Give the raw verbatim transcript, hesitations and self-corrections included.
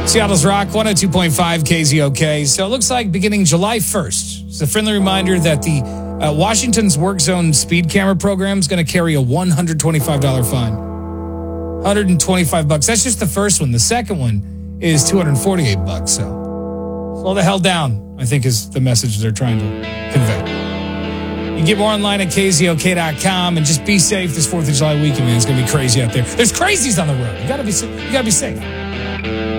Seattle's Rock, one oh two point five K Z O K. So it looks like beginning July first, it's a friendly reminder that the uh, Washington's Work Zone speed camera program is going to carry a one hundred twenty-five dollars fine. one hundred twenty-five bucks. That's just the first one. The second one is two hundred forty-eight bucks. So slow the hell down, I think, is the message they're trying to convey. You can get more online at K Z O K dot com and just be safe this fourth of July weekend, man. It's going to be crazy out there. There's crazies on the road. You got to be, you got to be safe.